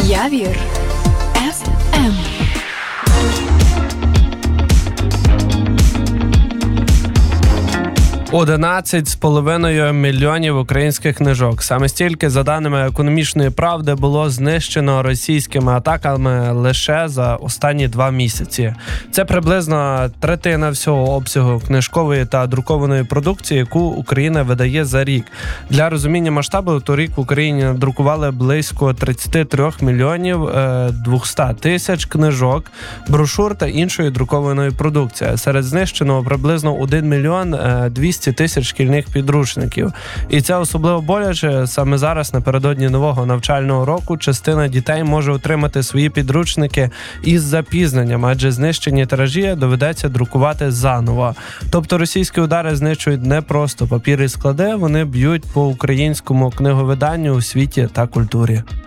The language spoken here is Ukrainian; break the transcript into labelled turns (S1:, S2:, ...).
S1: Явір FM.
S2: 11,5 мільйонів українських книжок. Саме стільки, за даними «Економічної правди», було знищено російськими атаками лише за останні 2 місяці. Це приблизно третина всього обсягу книжкової та друкованої продукції, яку Україна видає за рік. Для розуміння масштабу, торік в Україні надрукували близько 33 мільйонів 200 тисяч книжок, брошур та іншої друкованої продукції. Серед знищеного приблизно 1 мільйон 200 тисяч шкільних підручників. І це особливо боляче. Саме зараз, напередодні нового навчального року, частина дітей може отримати свої підручники із запізненням, адже знищені тиражі доведеться друкувати заново. Тобто російські удари знищують не просто папір і склади, вони б'ють по українському книговиданню у світі та культурі.